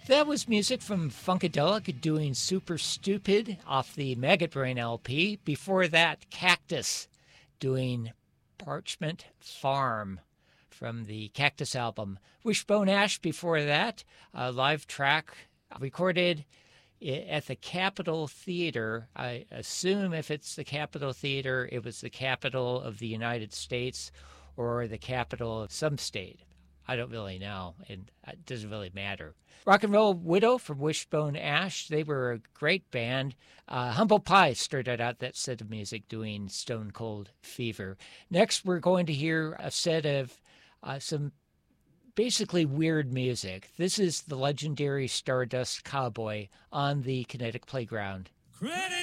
That was music from Funkadelic doing Super Stupid off the Maggot Brain LP. Before that, Cactus doing Parchment Farm from the Cactus album. Wishbone Ash before that, a live track recorded at the Capitol Theater. I assume if it's the Capitol Theater, it was the capital of the United States or the capital of some state. I don't really know, and it doesn't really matter. Rock and Roll Widow from Wishbone Ash, they were a great band. Humble Pie started out that set of music doing Stone Cold Fever. Next, we're going to hear a set of some basically weird music. This is the legendary Stardust Cowboy on the Kinetic Playground. Credit